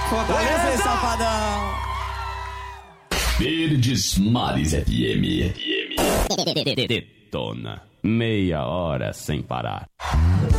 Fortaleza, Safadão. Verdes Mares FM. Detona. Meia hora sem parar.